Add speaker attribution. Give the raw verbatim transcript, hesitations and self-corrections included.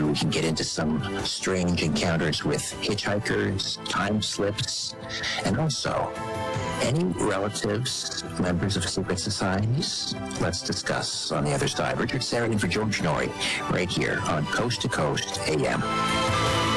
Speaker 1: we can get into some strange encounters with hitchhikers, time slips, and also any relatives, members of secret societies. Let's discuss on the other side. Richard Sheridan for George Noory, right here on Coast to Coast A M.